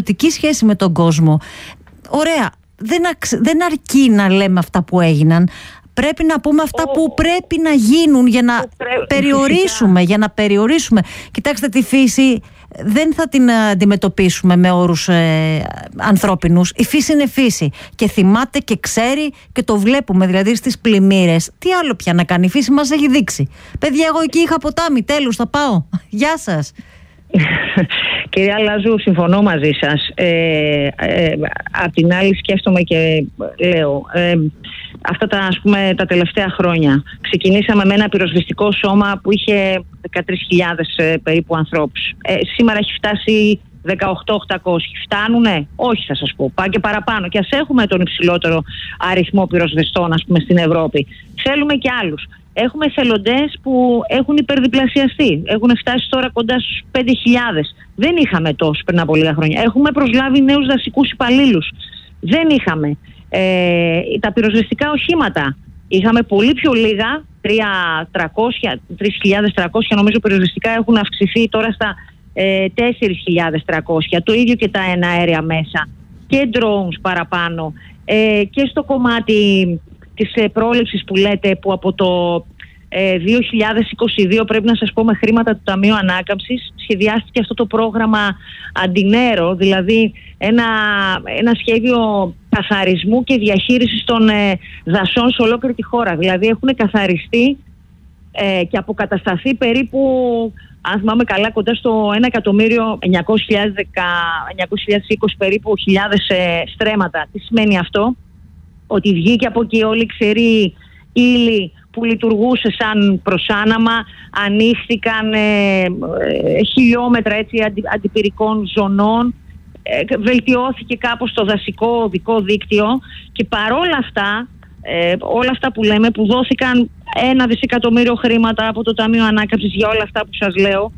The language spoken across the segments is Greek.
πολιτική σχέση με τον κόσμο. Ωραία, δεν αρκεί να λέμε αυτά που έγιναν. Πρέπει να πούμε αυτά που πρέπει να γίνουν για να περιορίσουμε. Κοιτάξτε, τη φύση δεν θα την αντιμετωπίσουμε με όρους ανθρώπινους. Η φύση είναι φύση και θυμάται και ξέρει και το βλέπουμε, δηλαδή στις πλημμύρες. Τι άλλο πια να κάνει, η φύση μας έχει δείξει. Παιδιά, εγώ εκεί είχα ποτάμι, τέλος, θα πάω. Γεια σας. Κυρία Λάζου, συμφωνώ μαζί σας. Απ' την άλλη σκέφτομαι και λέω, αυτά τα τελευταία χρόνια ξεκινήσαμε με ένα πυροσβεστικό σώμα που είχε 13.000 περίπου ανθρώπους. Σήμερα έχει φτάσει 18.800. Φτάνουνε? Όχι, θα σας πω. Πάει και παραπάνω. Και ας έχουμε τον υψηλότερο αριθμό πυροσβεστών, ας πούμε, στην Ευρώπη. Θέλουμε και άλλους. Έχουμε εθελοντές που έχουν υπερδιπλασιαστεί. Έχουν φτάσει τώρα κοντά στους 5.000. Δεν είχαμε τόσο πριν από λίγα χρόνια. Έχουμε προσλάβει νέους δασικούς υπαλλήλους. Δεν είχαμε. Τα πυροσβεστικά οχήματα. Είχαμε πολύ πιο λίγα. 3.300 νομίζω πυροσβεστικά, έχουν αυξηθεί τώρα στα 4.300. Το ίδιο και τα εναέρια μέσα. Και drones παραπάνω. Και στο κομμάτι της πρόληψης που λέτε, που από το 2022 πρέπει να σας πω με χρήματα του Ταμείου Ανάκαμψης σχεδιάστηκε αυτό το πρόγραμμα Αντινέρο, δηλαδή ένα σχέδιο καθαρισμού και διαχείρισης των δασών σε ολόκληρη τη χώρα. Δηλαδή έχουν καθαριστεί και αποκατασταθεί περίπου, αν θυμάμαι καλά, κοντά στο 1.900.020 περίπου χιλιάδες στρέμματα. Τι σημαίνει αυτό? Ότι βγήκε από εκεί όλη η ξερή ύλη που λειτουργούσε σαν προσάναμα, ανοίχθηκαν χιλιόμετρα αντιπυρικών ζωνών, βελτιώθηκε κάπως το δασικό οδικό δίκτυο και παρόλα αυτά, όλα αυτά που λέμε, που δόθηκαν 1 δισεκατομμύριο χρήματα από το Ταμείο Ανάκαμψης για όλα αυτά που σας λέω,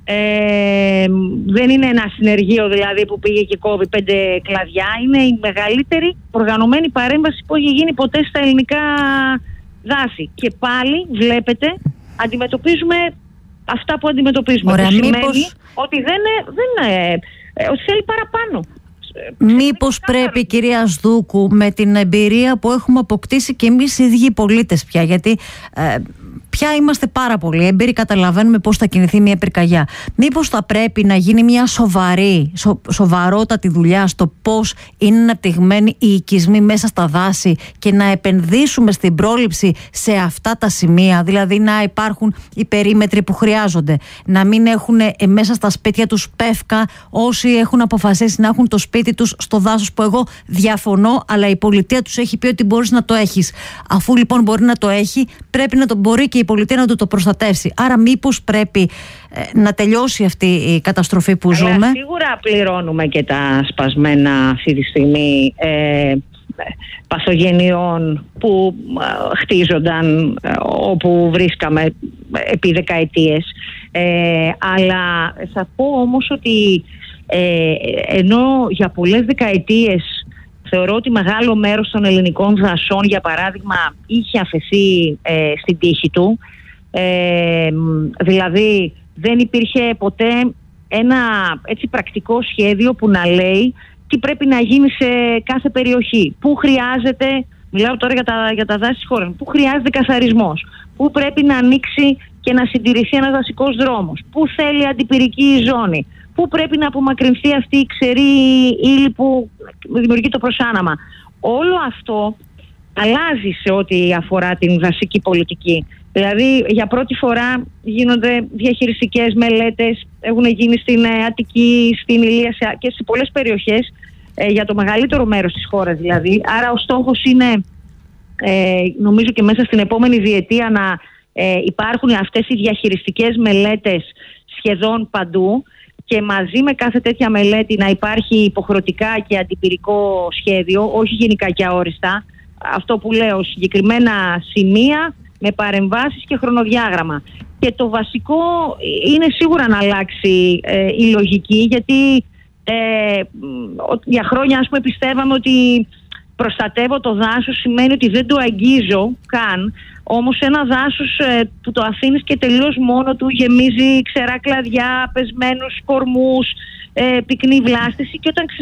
δεν είναι ένα συνεργείο δηλαδή που πήγε και κόβει 5 κλαδιά. Είναι η μεγαλύτερη οργανωμένη παρέμβαση που έχει γίνει ποτέ στα ελληνικά δάση. Και πάλι βλέπετε, αντιμετωπίζουμε αυτά που αντιμετωπίζουμε. Ωραία, σημαίνει ότι ότι θέλει παραπάνω. Μήπως πρέπει, κυρία Σδούκου, με την εμπειρία που έχουμε αποκτήσει και εμείς οι ίδιοι οι πολίτες πια, γιατί πια είμαστε πάρα πολύ έμπειροι, καταλαβαίνουμε πώς θα κινηθεί μια πυρκαγιά. Μήπως θα πρέπει να γίνει μια σοβαρότατη δουλειά στο πώς είναι αναπτυγμένοι οι οικισμοί μέσα στα δάση και να επενδύσουμε στην πρόληψη σε αυτά τα σημεία, δηλαδή να υπάρχουν οι περίμετροι που χρειάζονται, να μην έχουν μέσα στα σπίτια τους πεύκα όσοι έχουν αποφασίσει να έχουν το σπίτι τους στο δάσος, που εγώ διαφωνώ, αλλά η πολιτεία τους έχει πει ότι μπορείς να το έχεις. Αφού λοιπόν μπορεί να το έχει, πρέπει να το μπορεί και η πολιτεία να το προστατεύσει. Άρα μήπως πρέπει να τελειώσει αυτή η καταστροφή που ζούμε? Σίγουρα πληρώνουμε και τα σπασμένα αυτή τη στιγμή παθογενειών που χτίζονταν όπου βρίσκαμε επί δεκαετίες. Αλλά θα πω όμως ότι ενώ για πολλές δεκαετίες θεωρώ ότι μεγάλο μέρος των ελληνικών δασών, για παράδειγμα, είχε αφαιθεί στην τύχη του. Δηλαδή δεν υπήρχε ποτέ ένα έτσι πρακτικό σχέδιο που να λέει τι πρέπει να γίνει σε κάθε περιοχή. Πού χρειάζεται, μιλάω τώρα για τα δάση της χώρας, πού χρειάζεται καθαρισμός, πού πρέπει να ανοίξει και να συντηρηθεί ένας δασικός δρόμος, πού θέλει αντιπυρική ζώνη, πού πρέπει να απομακρυνθεί αυτή η ξερή ύλη που δημιουργεί το προσάναμα. Όλο αυτό αλλάζει σε ό,τι αφορά την δασική πολιτική. Δηλαδή για πρώτη φορά γίνονται διαχειριστικές μελέτες, έχουν γίνει στην Αττική, στην Ηλία και σε πολλές περιοχές, για το μεγαλύτερο μέρος της χώρας δηλαδή. Άρα ο στόχος είναι, νομίζω και μέσα στην επόμενη διετία, να υπάρχουν αυτές οι διαχειριστικές μελέτες σχεδόν παντού, και μαζί με κάθε τέτοια μελέτη να υπάρχει υποχρεωτικά και αντιπυρικό σχέδιο, όχι γενικά και αόριστα. Αυτό που λέω, συγκεκριμένα σημεία με παρεμβάσεις και χρονοδιάγραμμα. Και το βασικό είναι σίγουρα να αλλάξει η λογική, γιατί για χρόνια, ας πούμε, πιστεύαμε ότι προστατεύω το δάσος σημαίνει ότι δεν το αγγίζω καν. Όμως ένα δάσος που το αφήνεις και τελείως μόνο του γεμίζει ξερά κλαδιά, πεσμένους κορμούς, πυκνή βλάστηση, και όταν